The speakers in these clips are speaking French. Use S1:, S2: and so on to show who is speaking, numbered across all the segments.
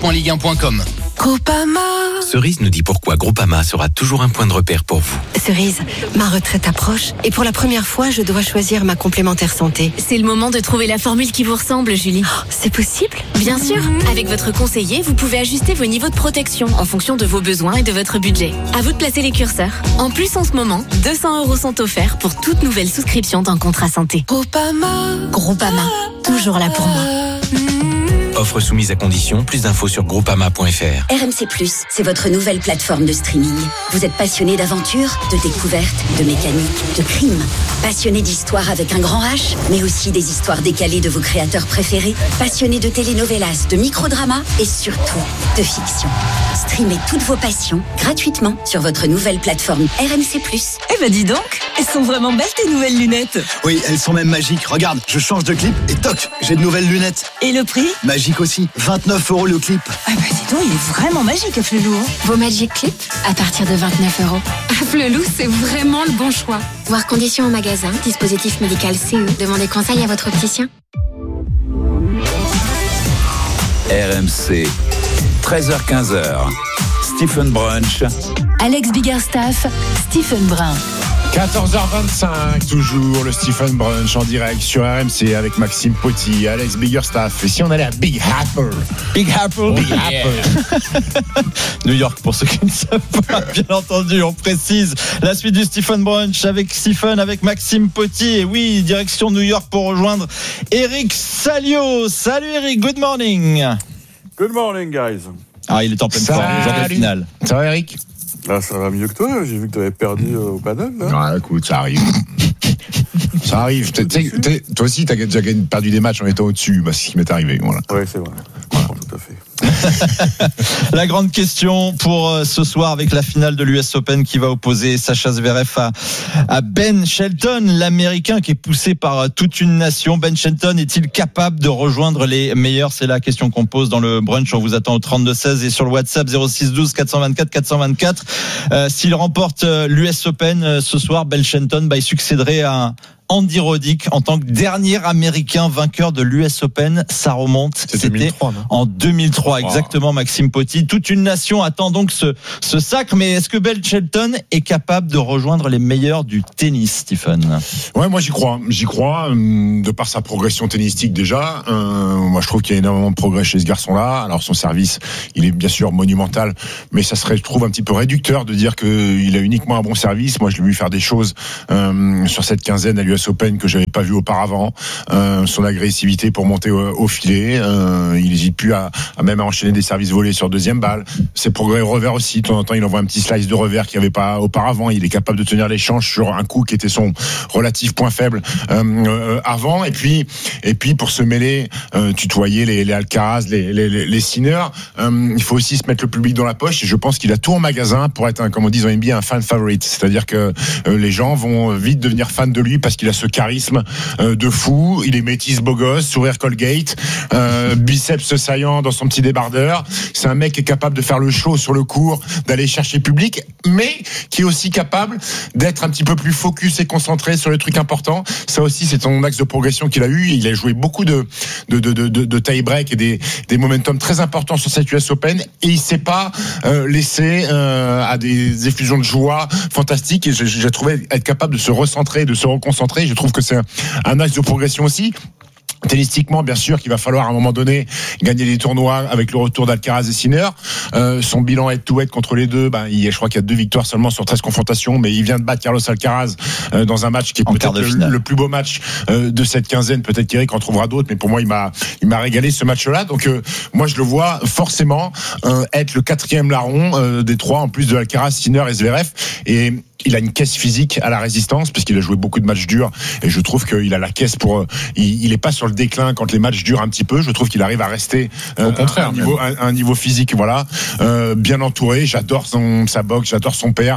S1: www.ligue1.com.
S2: Groupama.
S3: Cerise nous dit pourquoi Groupama sera toujours un point de repère pour vous.
S2: Cerise, ma retraite approche et pour la première fois, je dois choisir ma complémentaire santé.
S4: C'est le moment de trouver la formule qui vous ressemble, Julie.
S2: Oh, c'est possible ?
S4: Bien sûr. Avec votre conseiller, vous pouvez ajuster vos niveaux de protection en fonction de vos besoins et de votre budget. À vous de placer les curseurs. En plus, en ce moment, 200 € sont offerts pour toute nouvelle souscription d'un contrat santé. Groupama, toujours là pour moi.
S3: Offre soumise à condition, plus d'infos sur groupama.fr.
S5: RMC+, c'est votre nouvelle plateforme de streaming. Vous êtes passionné d'aventure, de découverte, de mécanique, de crime. Passionné d'histoire avec un grand H, mais aussi des histoires décalées de vos créateurs préférés. Passionné de telenovelas, de microdramas et surtout de fiction. Streamez toutes vos passions gratuitement sur votre nouvelle plateforme RMC+.
S6: Eh ben dis donc, elles sont vraiment belles tes nouvelles lunettes.
S7: Oui, elles sont même magiques. Regarde, je change de clip et toc, j'ai de nouvelles lunettes.
S6: Et le prix ?
S7: Magique aussi, 29 € le clip.
S6: Ah bah dis donc, il est vraiment magique Afflelou.
S4: Vos Magic Clips à partir de 29 €. Afflelou, c'est vraiment le bon choix. Voir conditions en magasin, dispositif médical CE. Demandez conseil à votre opticien.
S8: RMC, 13h-15h, Stephen Brunch.
S4: Alex Biggerstaff, Stephen Brun.
S9: 14h25, toujours le Stephen Brunch en direct sur RMC avec Maxime Poty, Alex Biggerstaff. Et si on allait à Big Apple.
S10: New York, pour ceux qui ne savent pas, bien entendu, on précise la suite du Stephen Brunch avec Stephen, avec Maxime Poty. Et oui, direction New York pour rejoindre Eric Salio. Salut Eric, good morning.
S11: Good morning, guys.
S10: Ah, il est en pleine forme, le jour de finale.
S9: Ça va, Eric?
S11: Là, ça va mieux que toi. J'ai vu que tu avais perdu au paddle.
S9: Ah, écoute, ça arrive. Ça arrive. Toi aussi, tu as déjà perdu des matchs en étant au-dessus. Bah, c'est ce qui m'est arrivé. Voilà.
S11: Oui, c'est vrai.
S9: Voilà.
S11: Tout à fait.
S10: La grande question pour ce soir avec la finale de l'US Open qui va opposer Sacha Zverev à Ben Shelton, l'Américain qui est poussé par toute une nation. Ben Shelton est-il capable de rejoindre les meilleurs? C'est la question qu'on pose dans le brunch. On vous attend au 32-16 et sur le WhatsApp 06-12 424 424. S'il remporte l'US Open ce soir, Ben Shelton, il succéderait à Andy Roddick en tant que dernier Américain vainqueur de l'US Open. Ça remonte. C'était
S9: 2003,
S10: en 2003, exactement, Maxime Poty. Toute une nation attend donc ce sacre. Mais est-ce que Ben Shelton est capable de rejoindre les meilleurs du tennis, Stephen?
S9: Ouais, moi j'y crois. De par sa progression tennistique déjà. Moi je trouve qu'il y a énormément de progrès chez ce garçon-là. Alors son service, il est bien sûr monumental, mais ça serait, je trouve, un petit peu réducteur de dire qu'il a uniquement un bon service. Moi je l'ai vu faire des choses sur cette quinzaine à l'US Open que j'avais pas vu auparavant. Son agressivité pour monter au filet, il n'hésite plus à même enchaîner des services volés sur deuxième balle. Ses progrès revers aussi, de temps en temps il envoie un petit slice de revers qu'il n'y avait pas auparavant. Il est capable de tenir l'échange sur un coup qui était son relatif point faible avant. Et puis pour se mêler, tutoyer les Alcaraz, les Sinner, il faut aussi se mettre le public dans la poche. Et je pense qu'il a tout en magasin pour être, comme on dit en NBA, un fan favorite. C'est-à-dire que les gens vont vite devenir fans de lui parce qu'il a ce charisme de fou. Il est métis, beau gosse, sourire Colgate, biceps saillant dans son petit débardeur. C'est un mec qui est capable de faire le show sur le court, d'aller chercher le public, mais qui est aussi capable d'être un petit peu plus focus et concentré sur les trucs importants. Ça aussi, c'est son axe de progression qu'il a eu. Il a joué beaucoup de tie-break et des momentum très importants sur cette US Open, et il s'est pas laissé à des effusions de joie fantastiques. Et j'ai trouvé être capable de se recentrer, de se reconcentrer. Je trouve que c'est un axe de progression aussi. Tennistiquement, bien sûr qu'il va falloir à un moment donné gagner des tournois avec le retour d'Alcaraz et Sinner. Son bilan head-to-head contre les deux, je crois qu'il y a 2 victoires seulement sur 13 confrontations, mais il vient de battre Carlos Alcaraz dans un match qui est peut-être le plus beau match de cette quinzaine. Peut-être qu'Eric en trouvera d'autres, mais pour moi il m'a régalé ce match-là. Donc moi je le vois forcément être le 4e larron des 3 en plus de Alcaraz, Sinner et Zverev. Et il a une caisse physique à la résistance puisqu'il a joué beaucoup de matchs durs, et je trouve qu'il a la caisse pour il est pas sur le déclin quand les matchs durent un petit peu. Je trouve qu'il arrive à rester
S12: au contraire,
S9: un niveau physique, voilà, bien entouré. J'adore sa boxe, j'adore son père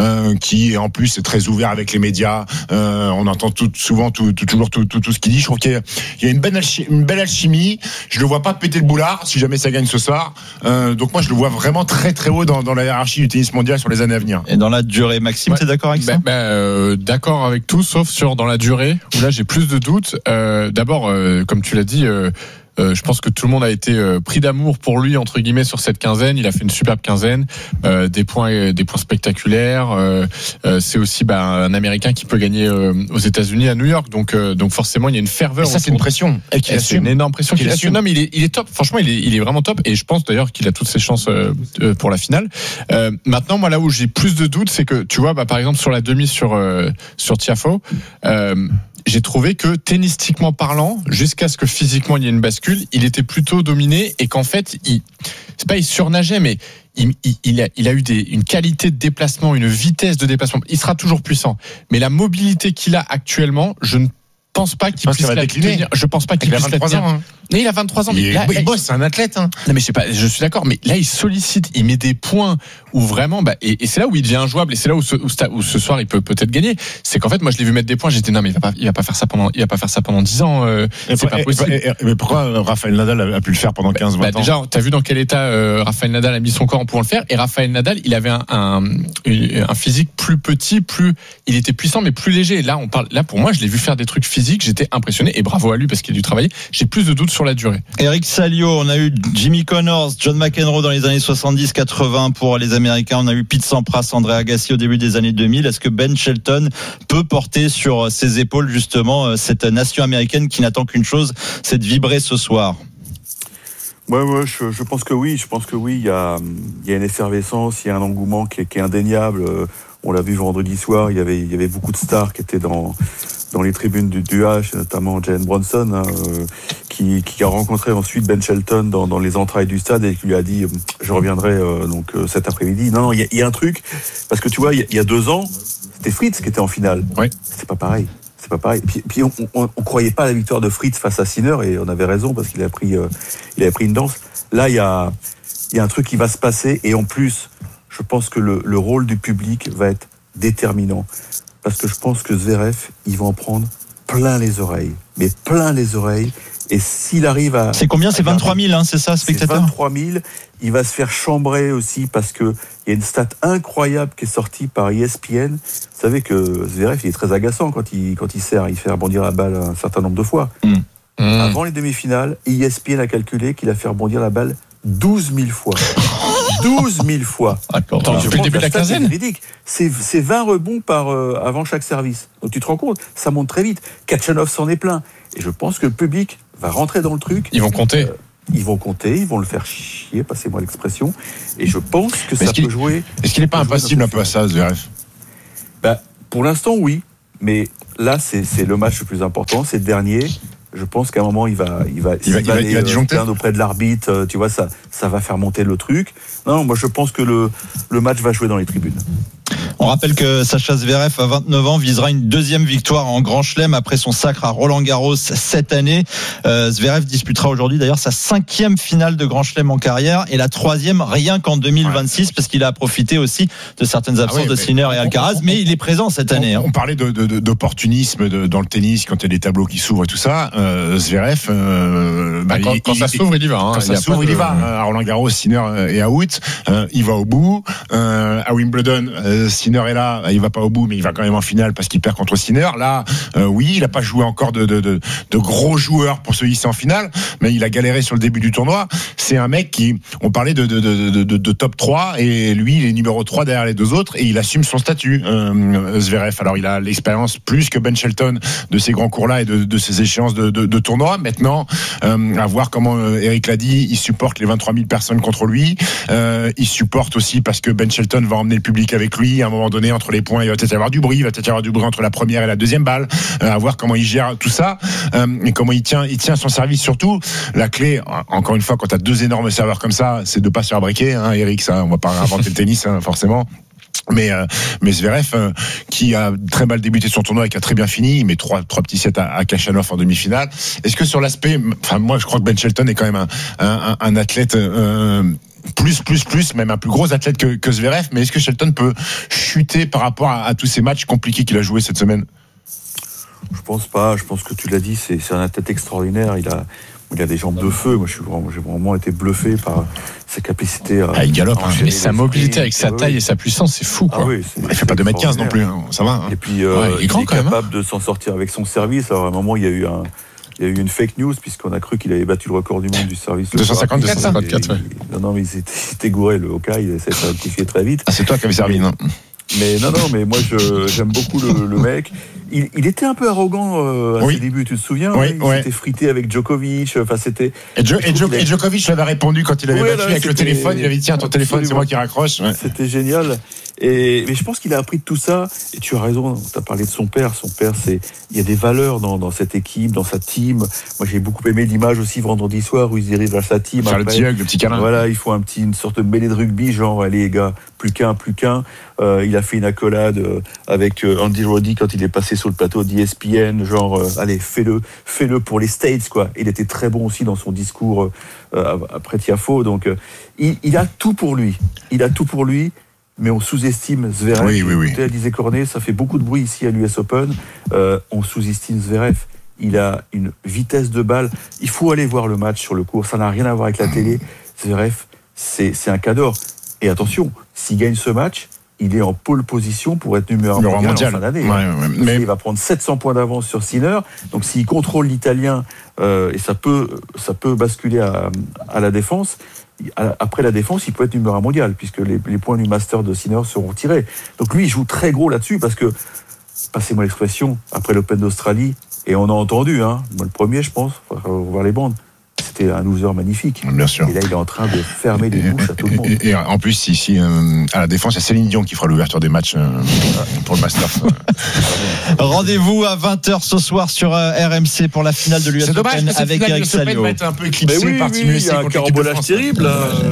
S9: qui en plus est très ouvert avec les médias. On entend toujours tout ce qu'il dit. Je trouve qu'il y a une belle alchimie. Je le vois pas péter le boulard si jamais ça gagne ce soir. Donc moi je le vois vraiment très très haut dans la hiérarchie du tennis mondial sur les années à venir.
S10: Et dans la durée, Maxime, t'es d'accord avec ça?
S12: D'accord avec tout, sauf dans la durée, où là j'ai plus de doutes. D'abord, comme tu l'as dit, Je pense que tout le monde a été pris d'amour pour lui entre guillemets sur cette quinzaine. Il a fait une superbe quinzaine, des points spectaculaires. C'est aussi un Américain qui peut gagner aux États-Unis à New York. Donc forcément il y a une ferveur.
S1: Et ça c'est une pression.
S12: C'est une énorme pression qu'il assume. Non, mais il est top. Franchement il est vraiment top. Et je pense d'ailleurs qu'il a toutes ses chances pour la finale. Maintenant moi là où j'ai plus de doutes, c'est que tu vois par exemple sur la demi sur Tiafoe. J'ai trouvé que tennistiquement parlant, jusqu'à ce que physiquement il y ait une bascule, il était plutôt dominé et qu'en fait, il surnageait, mais il a eu une qualité de déplacement, une vitesse de déplacement. Il sera toujours puissant, mais la mobilité qu'il a actuellement, je ne pense pas qu'il puisse la tenir. Je pense pas qu'il puisse la tenir. Ans, hein. Mais il a 23 ans.
S1: Il bosse, c'est un athlète. Hein.
S12: Non, mais je suis d'accord, mais là il sollicite, il met des points où vraiment, et c'est là où il devient injouable, et c'est là où ce soir il peut peut-être gagner. C'est qu'en fait, moi je l'ai vu mettre des points, j'étais non, mais il va pas faire ça pendant 10 ans. C'est pas possible.
S9: Mais pourquoi Rafael Nadal a pu le faire pendant 15-20 ans?
S12: Déjà, t'as vu dans quel état Rafael Nadal a mis son corps en pouvant le faire, et Rafael Nadal, il avait un physique plus petit, il était puissant, mais plus léger. Là, pour moi, je l'ai vu faire des trucs physiques, j'étais impressionné, et bravo à lui parce qu'il a dû travailler. J'ai plus de doutes sur la durée.
S10: Eric Salio, on a eu Jimmy Connors, John McEnroe dans les années 70-80 pour les Américains. On a eu Pete Sampras, André Agassi au début des années 2000. Est-ce que Ben Shelton peut porter sur ses épaules justement cette nation américaine qui n'attend qu'une chose, c'est de vibrer ce soir?
S11: Ouais, je pense que oui. Je pense que oui. Il y a une effervescence, il y a un engouement qui est indéniable. On l'a vu vendredi soir. Il y avait beaucoup de stars qui étaient dans les tribunes du H, notamment Jalen Bronson, qui a rencontré ensuite Ben Shelton dans les entrailles du stade et qui lui a dit je reviendrai cet après-midi. Non, il y a un truc, parce que tu vois, il y a 2 ans, c'était Fritz qui était en finale.
S9: Ouais.
S11: C'est pas pareil. Puis on croyait pas à la victoire de Fritz face à Sinner, et on avait raison parce qu'il a pris une danse. Là, il y a un truc qui va se passer, et en plus, je pense que le rôle du public va être déterminant. Parce que je pense que Zverev, il va en prendre plein les oreilles. Mais plein les oreilles. Et s'il arrive à...
S10: C'est combien? C'est 23 000, hein, c'est ça, spectateurs?
S11: C'est 23 000. Il va se faire chambrer aussi parce que il y a une stat incroyable qui est sortie par ESPN. Vous savez que Zverev, il est très agaçant quand il sert. Il fait rebondir la balle un certain nombre de fois. Avant les demi-finales, ESPN a calculé qu'il a fait rebondir la balle 12 000 fois. 12 000 fois.
S12: Attends, depuis le début de la quinzaine.
S11: C'est 20 rebonds avant chaque service. Donc tu te rends compte, ça monte très vite. Kachanov s'en est plein. Et je pense que le public va rentrer dans le truc.
S12: Ils vont compter.
S11: Ils vont le faire chier, passez-moi l'expression. Et je pense que ça peut jouer.
S9: Est-ce qu'il n'est pas impassible un peu à ça, Zverev?
S11: Pour l'instant, oui. Mais là, c'est le match le plus important, c'est le dernier. Je pense qu'à un moment, il va aller plaindre auprès de l'arbitre. Tu vois, ça va faire monter le truc. Non, moi, je pense que le match va jouer dans les tribunes.
S10: On rappelle que Sacha Zverev, à 29 ans, visera une deuxième victoire en Grand Chelem après son sacre à Roland-Garros cette année. Zverev disputera aujourd'hui d'ailleurs sa 5e finale de Grand Chelem en carrière et la 3e rien qu'en 2026 parce qu'il a profité aussi de certaines absences de Sinner et Alcaraz, mais il est présent cette année.
S9: On parlait d'opportunisme dans le tennis quand il y a des tableaux qui s'ouvrent et tout ça. Zverev,
S12: quand ça s'ouvre, il y va.
S9: Quand ça s'ouvre, il y va. À Roland-Garros, Sinner est out. Il va au bout. À Wimbledon, Sinner est là, il va pas au bout, mais il va quand même en finale parce qu'il perd contre Sinner. Là, oui, il a pas joué encore de gros joueurs pour se hisser en finale, mais il a galéré sur le début du tournoi. C'est un mec on parlait de top 3, et lui, il est numéro 3 derrière les 2 autres, et il assume son statut, Zverev. Alors, il a l'expérience plus que Ben Shelton de ces grands cours-là et de ces échéances de tournoi. Maintenant, à voir comment, Eric l'a dit, il supporte les 23 000 personnes contre lui. Il supporte aussi parce que Ben Shelton va emmener le public avec lui. À un moment donné, entre les points, il va peut-être y avoir du bruit, entre la première et la deuxième balle. À voir comment il gère tout ça, et comment il tient son service. Surtout, la clé, encore une fois, quand tu as 2 énormes serveurs comme ça, c'est de pas se faire briquer, hein, Eric. Ça, on va pas inventer le tennis, hein, forcément. Mais Zverev, qui a très mal débuté son tournoi et qui a très bien fini, il met 3 petits sets à Kachanov en demi-finale. Est-ce que sur l'aspect, moi je crois que Ben Shelton est quand même un athlète plus, même un plus gros athlète que Zverev, mais est-ce que Shelton peut chuter par rapport à tous ces matchs compliqués qu'il a joués cette semaine?
S11: Je pense pas. Je pense que tu l'as dit, c'est un athlète extraordinaire. Il a des jambes de feu. Moi, j'ai vraiment été bluffé par sa capacité à...
S12: il galope, mais sa mobilité avec sa taille et sa puissance, c'est fou, quoi.
S9: Il fait pas 2m15 non plus, hein. Ça va. Hein.
S11: Et puis,
S12: il est grand,
S11: il est capable de s'en sortir avec son service. Alors, à un moment, il y a eu Il y a eu une fake news puisqu'on a cru qu'il avait battu le record du monde du service.
S12: 254, ouais.
S11: Non, mais il s'était gouré, le Hawkeye, il s'est rectifié très vite.
S9: Ah, c'est toi qui avais servi, non?
S11: Mais non, mais moi j'aime beaucoup le mec. Il était un peu arrogant à ses débuts, tu te souviens? Il s'était frité avec Djokovic. Enfin, c'était.
S9: Et Djokovic lui avait répondu quand il avait battu avec le téléphone. Il avait dit tiens, ton téléphone, c'est moi qui raccroche. Ouais.
S11: C'était génial. Mais je pense qu'il a appris de tout ça. Et tu as raison. Tu as parlé de son père. Son père, il y a des valeurs dans cette équipe, dans sa team. Moi, j'ai beaucoup aimé l'image aussi vendredi soir où ils arrivent à sa team.
S9: Faire le petit câlin.
S11: Voilà, il faut une sorte de mêlée de rugby, genre allez les gars, plus qu'un. Il a fait une accolade avec Andy Roddick quand il est passé sur le plateau d'ESPN, genre allez, fais-le pour les States, quoi. Il était très bon aussi dans son discours après Tiafoe. Donc il a tout pour lui. Mais on sous-estime Zverev.
S9: Oui.
S11: Disait Cornet, ça fait beaucoup de bruit ici à l'US Open. On sous-estime Zverev. Il a une vitesse de balle. Il faut aller voir le match sur le court. Ça n'a rien à voir avec la télé. Zverev, c'est un cador. Et attention, s'il gagne ce match, il est en pole position pour être numéro 1 mondial en fin d'année. Mais il va prendre 700 points d'avance sur Sinner. Donc s'il contrôle l'italien, et ça peut basculer à la défense. Après la défense, il peut être numéro 1 mondial, puisque les points du master de Sinner seront tirés. Donc lui, il joue très gros là-dessus, parce que, passez-moi l'expression, après l'Open d'Australie, et on a entendu, moi le premier, je pense, on va revoir les bandes. C'était un loser magnifique.
S9: Bien sûr.
S11: Et là, il est en train de fermer les bouches à tout le monde.
S9: Et en plus, ici, à la défense, il y a Céline Dion qui fera l'ouverture des matchs pour le Masters.
S10: Rendez-vous à 20h ce soir sur RMC pour la finale de l'US Open avec Eric Salio.
S9: Va être un peu éclipsé par Team USA.
S11: Il y a un carambolage terrible.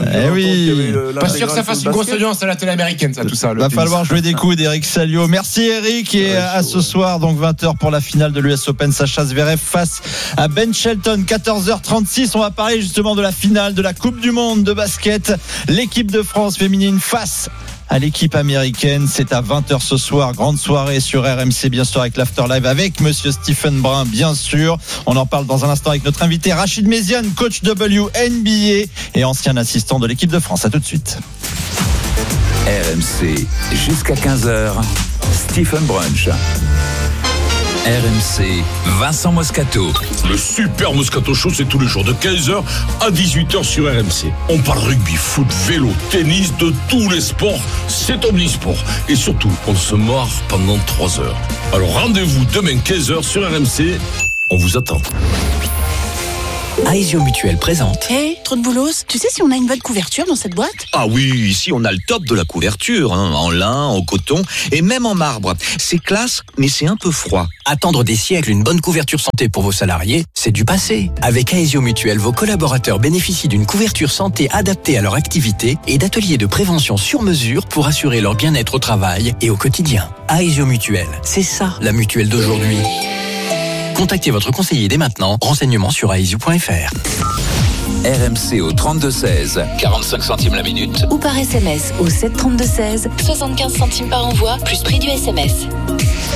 S9: Pas sûr que ça fasse une grosse audience à la télé américaine, ça, tout ça.
S10: Va falloir jouer des coudes, Eric Salio. Merci Eric. Et à ce soir, donc 20h pour la finale de l'US Open. Sacha Zverev face à Ben Shelton, 14h36. On va parler justement de la finale de la Coupe du Monde de basket. L'équipe de France féminine face à l'équipe américaine. C'est à 20h ce soir. Grande soirée sur RMC, bien sûr, avec l'Afterlive, avec monsieur Stephen Brun, bien sûr. On en parle dans un instant avec notre invité Rachid Méziane, coach WNBA et ancien assistant de l'équipe de France. À tout de suite.
S8: RMC, jusqu'à 15h, Stephen Brunch. RMC, Vincent Moscato.
S13: Le super Moscato Show, c'est tous les jours de 15h à 18h sur RMC. On parle rugby, foot, vélo, tennis, de tous les sports. C'est omnisport. Et surtout, on se marre pendant 3 heures. Alors rendez-vous demain 15h sur RMC. On vous attend.
S14: Aesio Mutuel présente.
S15: Hey, trop de boulos, tu sais si on a une bonne couverture dans cette boîte?
S14: Ah oui, ici on a le top de la couverture, en lin, en coton et même en marbre. C'est classe, mais c'est un peu froid. Attendre des siècles une bonne couverture santé pour vos salariés, c'est du passé. Avec Aesio Mutuel, vos collaborateurs bénéficient d'une couverture santé adaptée à leur activité et d'ateliers de prévention sur mesure pour assurer leur bien-être au travail et au quotidien. Aesio Mutuel, c'est ça la mutuelle d'aujourd'hui. Contactez votre conseiller dès maintenant. Renseignements sur aesio.fr.
S8: RMC au 32-16, 45 centimes la minute.
S4: Ou par SMS au 732-16, 75 centimes par envoi, plus prix du SMS.